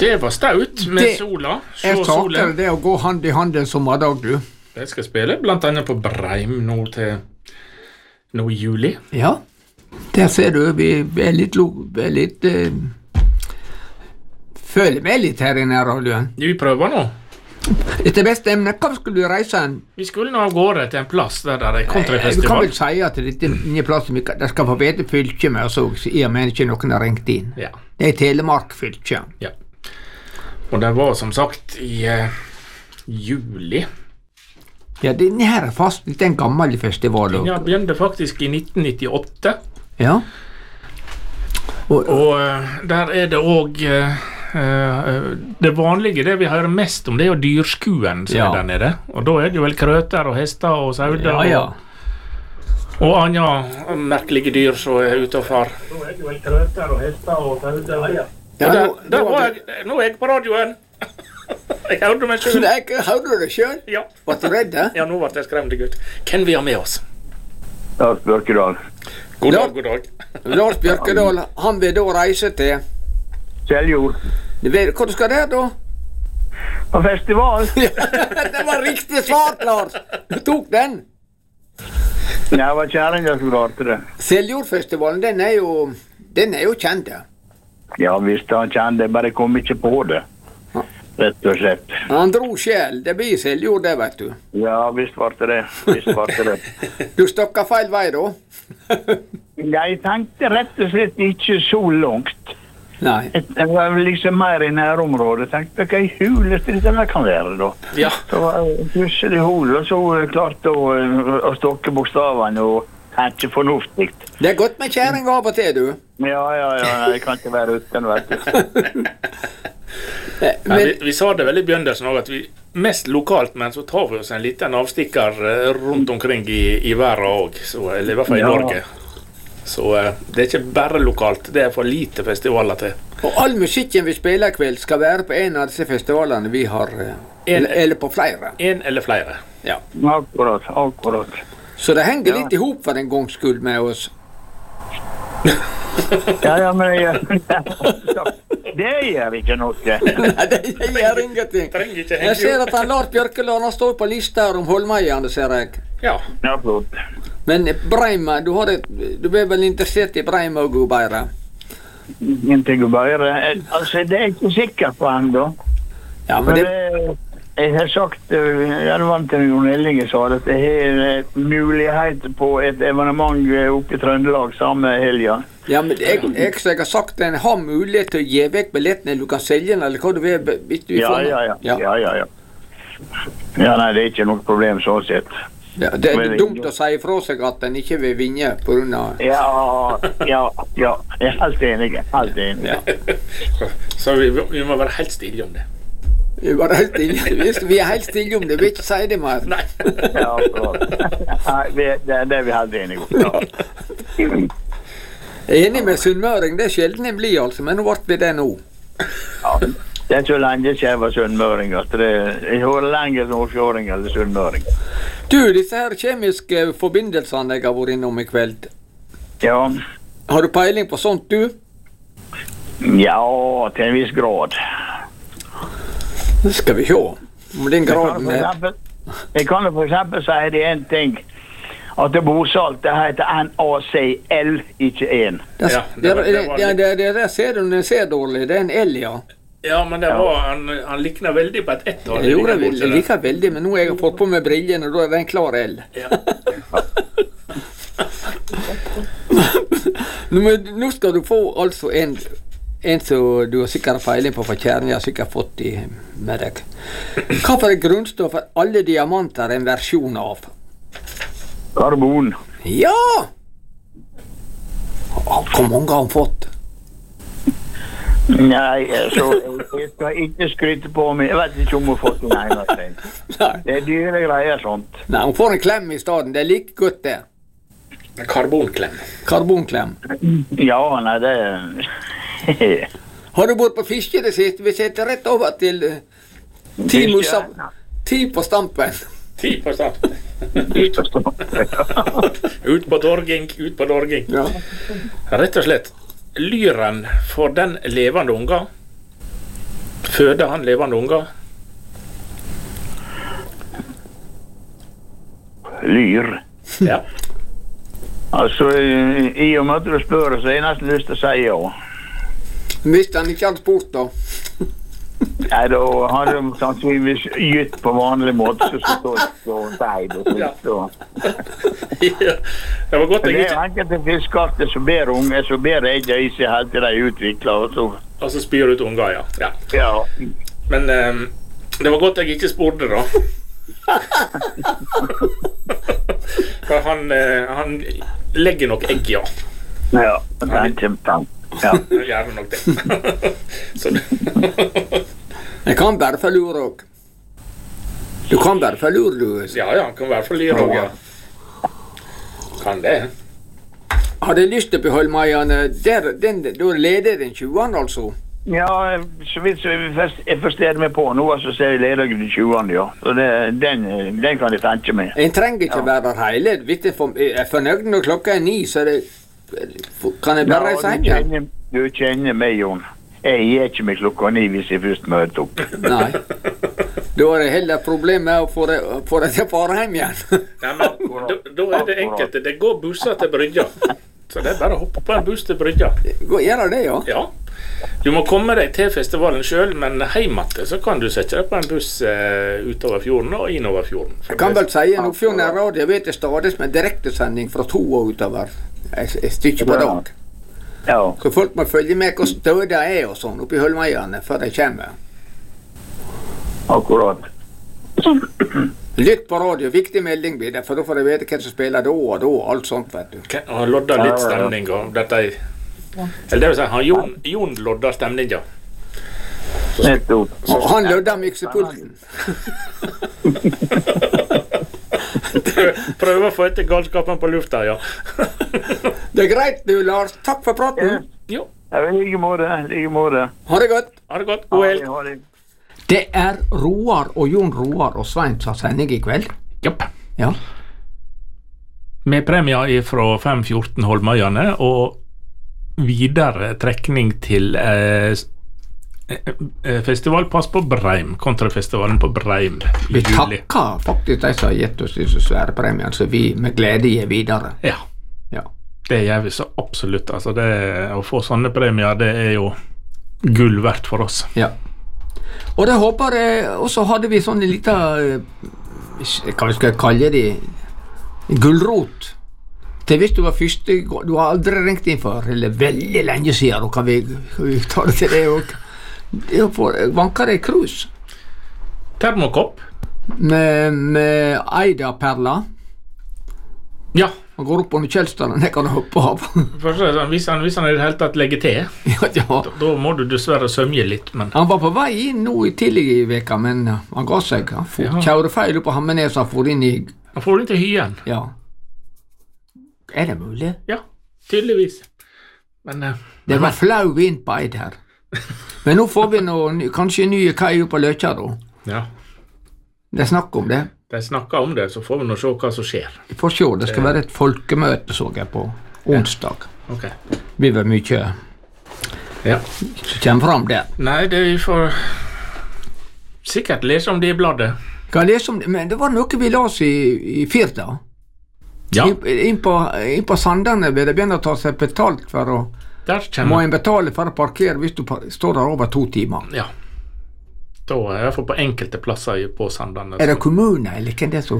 Det var staut med sola. Jeg starter det å gå hand i hand en sommerdag, du. Jeg skal spille blant annet på Breim nå i juli. Ja, der ser du, vi er litt føler meg litt her i nærradioen. Vi prøver nå. Etter beste emne, hva skulle du reise en? Vi skulle nå av gårde til en plass der det er Du countryfestival. kan vel si at dette nye plassen, der skal få vite fylke med oss også, i og med ikke noen har ringt inn. Ja. Det er Telemark fylke. Ja. Og det var som sagt i juli. Ja, denne her er fast, det er en gammel festival. Ja, begynte faktisk i 1998. Ja. Og der er det også det vanlige, det vi hører mest om, det er jo dyrskuen som er der nede. Og da er det jo vel krøter og hester og sauder og andre merkelige dyr som er ute og far. Da er det jo vel krøter og hester og sauder. Nå er jeg på radioen. Jeg hørte meg selv. Hørte du det selv? Ja. Var du redd? Ja, nå ble jeg skremt, gutt. Hvem vi har med oss? Lars Bjørkedal. God dag. Lars Bjørkedal, han vil da reise til Seljord. Hva du skal der da? På festival. Det var riktig svart, Lars. Du tok den. Det var kjæringa som klarte det. Seljordfestivalen, den er jo kjent. Ja, visst han kjente, bare kom ikke på det. Rett og slett. Han dro sjel. Det blir Seljord, det vet du. Ja, visst var det det. Du stokka feil vei da? Jeg tenkte rett og slett ikke så langt. Nei. Jeg var liksom mer i nærområdet. Tenkte hva i hulest dette der kan være da. Ja. Så var jeg plutselig hul, og så klarte å stokke bokstavene, og det er ikke fornuftig. Det er godt med kjæring av og til, du. Ja, jeg kan ikke være uten, vet du. Vi sa det vel i begynnelsen også, at vi mest lokalt, men så tar vi oss en liten avstikker rundt omkring i verden også, eller i hvert fall i Norge. Så det er ikke bare lokalt, det er for lite festivaler til. Og all musikken vi spiller i kveld skal være på en av disse festivalene vi har, eller på flere. En eller flere. Ja. Akkurat. Så det henger litt i hop for en gangs skyld med oss. Ja, men det gjør ikke noe. Nei, det gjør ingenting. Jeg ser at han Lars Bjørkeland, han står på lista her om Holmeian, det ser jeg. Ja. Ja, flott. Men Breim, du er vel interessert i Breim og Gubeire? Ikke Gubeire. Altså, det er ikke sikkert på enda. Ja, men jeg har sagt, jeg vant til Jon Ellinge sa at det er mulighet på et evenement oppe i Trøndelag samme helga. Ja, men jeg har sagt at jeg har mulighet til å gi vekk billettene, du kan selge den, eller hva du vil, hvis du får den. Ja. Ja, nei, det er ikke noe problem så sett. Ja, det er dumt å si ifra seg at den ikke vil vinne på grunn av... Ja, jeg er helt enig. Ja. Så vi må være helt stille om det. Vi er helt stille om det, vi vil ikke si det mer. Nei. Ja, det er vi helt enige om. Ja. Jeg er enig med Sunnmøring, det er sjelden en blir altså, men nå ble vi det nå. Ja, det er så lenge siden jeg var sunnmøring, at jeg hører lenger som årsjåring eller sunnmøring. Du, disse her kjemiske forbindelsene jeg har vært innom i kveld. Ja. Har du peiling på sånt, du? Ja, til en viss grad. Det skal vi se. Om den graden her. Jeg kan jo for eksempel si det en ting. At det borsalt, det heter NaCl, ikke en. Det ser du når jeg ser dårlig. Det er en L, ja. Ja, men det var, han likner veldig på et ett-tall. Jeg liker veldig, men nå har jeg fått på meg brillene, og da er det en klar L. Ja. Nå skal du få altså en som du har sikkert peiling på, for kjernen jeg har sikkert fått med deg. Hva for et grunnstoff er alle diamanter en versjon av? Karbon. Ja! Hvor mange har han fått? Nei, så jeg skal ikke skryte på meg. Jeg vet ikke om hun har fått en eneste. Det er dyre greier sånt. Nei, hun får en klem i stedet. Det er like godt det. Karbonklem. Karbonklem. Ja, nei, det Har du vært på fiske det siste? Vi setter rett over til 10 musser. 10 på stampen. 10 på stampen. Ut på dorging. Ja. Rett og slett. Lyren for den levende unga? Føder han levende unger? Lyr. Ja. Altså, i og med at du spør, så har jeg nesten lyst til å si ja. Visste han ikke alt spurt da? Nei, da hadde de sannsynligvis gitt på vanlig måte, så stod det og deid og slikt. Ja. Det var godt Det er enkelte fiskarter som ber egget i seg helt til de utvikler. Og så spyr ut unger, ja. Ja. Men det var godt jeg ikke spurte da. For han legger nok egg, ja. Ja, det er en kjempetank. Ja. Gjerne nok det. Så Jeg kan bare få lure også. Du kan bare få lure, du. Ja, kan være for lyr også, ja. Kan det. Hadde lyst til å beholde Marianne, da leder den 20, altså. Ja, så vidt jeg forstår meg på nå, så ser jeg leder den 20, ja. Så den kan jeg tenke meg. En trenger ikke være der hele. Hvis jeg er fornøyd når klokka 9, så kan jeg bare reise hjem igjen. Du kjenner meg, Jon. Jeg gir ikke meg klokka 9 hvis jeg først møter opp. Nei. Da er det heller problemet med å få det til å fare hjem igjen. Ja, men da er det enkelt. Det går busser til brygga. Så det er bare å hoppe på en buss til brygga. Gjør det, ja? Ja. Du må komme deg til festivalen selv, men hjemme så kan du sette deg på en buss utover fjorden og innover fjorden. Jeg kan vel si at Nordfjorden Radio vet det stadig med direktesending fra 2 og utover. Et stykke på dag. Ja. Så folk må følge med hvor stødet er og sånn oppi Holmøyene før de kommer. Akkurat. Lytt på radio, viktig melding blir det, for da får jeg vite hvem som spiller da og da, alt sånt, vet du. Okay, og lodda litt stemning, og dette eller det vil si, Jon lodda stemninga. Han lodda miksepulten. Prøv å få etter galskapen på lufta, ja. Det er greit du, Lars. Takk for praten. Jo. Ja, like måte. Ha det godt. God helg. Det er Roar og Jon Roar og Svein som har sending i kveld. Japp. Ja. Med premier fra 514 Holmøyene og videre trekning til festivalpass på Breim, kontrafestivalen på Breim i vi juli. Takker faktisk de som har gitt oss disse svære premiene, så vi med glede gir videre. Ja. Det gjør vi så absolutt. Altså å få sånne premier, det er jo gull verdt for oss. Ja. Og det håper jeg, og så hadde vi sånn en liten, hva vi skal kalle det, gullrot. Det hvis du var første, du har aldri ringt inn for, eller veldig lenge siden, og kan vi ta det til det også. Det vanker det krus. Termokopp. Med Eida-perla. Ja. Han går opp under kjelsteren, det kan du hoppe av. Hvis han i det hele tatt legger til, da må du dessverre sømje litt. Men han var på vei inn nå i tidlig i veka, men han ga seg. Han kjørte feil opp på Hammernes, han får inn til Hyen. Ja. Er det mulig? Ja, tydeligvis. Men det var flau inn på Eid her. Men nå får vi kanskje nye kai på Løkja da. Ja. Det er snakk om det. De snakker om det, så får vi nå se hva som skjer. Vi får se, det skal være et folkemøte, så jeg på onsdag. Ja. Ok. Vi var mye som kommer fram der. Nei, vi får sikkert lese om det i bladet. Kan lese om det, men det var noe vi las i Firda. Ja. Inn på Sandane vil det begynne å ta seg betalt for å må en betale for å parkere hvis du står der over 2 timer. Ja. Da er jeg for på enkelte plasser på Sandane. Er det kommune, eller hvem det er så?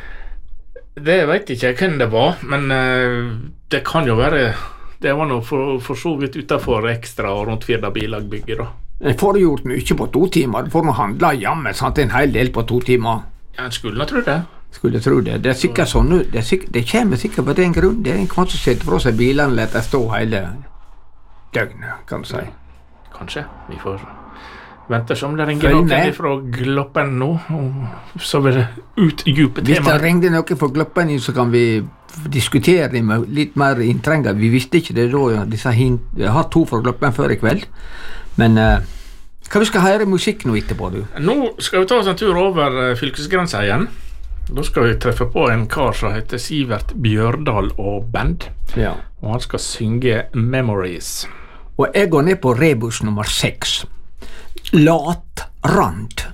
Det vet ikke hvem det var, men det kan jo være, det var noe for så vidt utenfor Ekstra og rundt Firda Bilagbygget da. Jeg får gjort mye på 2 timer, du får nå handle hjemme, sant, en hel del på 2 timer. Ja, en skulle nå tro det. Skulle tro det. Det er sikkert sånn, det kommer sikkert på den grunn, det er en kanskje setter fra seg bilene, let det stå hele døgnet, kan du si. Kanskje, vi får venter som det ringer noen fra Gloppen nå, og så vil det utdype temaet. Hvis det ringer noen fra Gloppen, så kan vi diskutere det med litt mer inntrenger. Vi visste ikke det da, jeg har 2 fra Gloppen før i kveld, men hva vi skal høre musikk nå etterpå, du? Nå skal vi ta oss en tur over fylkesgrensa igjen. Da skal vi treffe på en kar som heter Sivert Bjørdal og band, og han skal synge Memories. Og jeg går ned på rebus nummer 6. Latrand.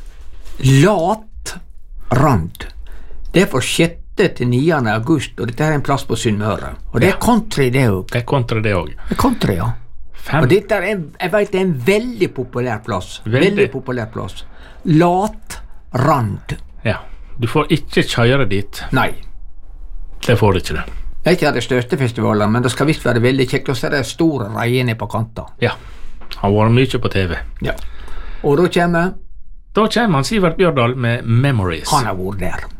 Latrand. Det er fra 6. til 9. august, og dette er en plass på Sunnmøre. Og det er country, det òg. Det er country, det òg. Det er country, ja. Og dette er, jeg vet, det er en veldig populær plass. Veldig populær plass. Latrand. Ja. Du får ikke kjøre dit. Nei. Det får du ikke det. Det er ikke det største festivalet, men det skal visst være veldig kjekt. Og så er det store reier ned på kanten. Ja. Han har vært mye på TV. Ja. Og da kommer Sivert Bjørdal med Memories. Han har vært der.